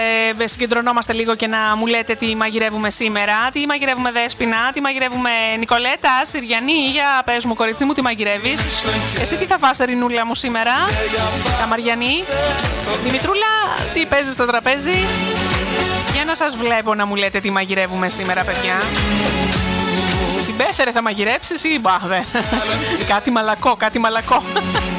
συγκεντρωνόμαστε λίγο και να μου λέτε τι μαγειρεύουμε σήμερα. Τι μαγειρεύουμε, Δέσποινα, τι μαγειρεύουμε, Νικολέτα, Συριανή. Για πες μου, κορίτσι μου, τι μαγειρεύεις. Εσύ τι θα φας, Ερηνούλα μου, σήμερα. Καμαριανή. Δημητρούλα, τι παίζεις στο τραπέζι. Για να σας βλέπω να μου λέτε τι μαγειρεύουμε σήμερα, παιδιά. Συμπέθερε θα μαγειρέψεις ή μπα, δεν. Κάτι μαλακό, κάτι μαλακό.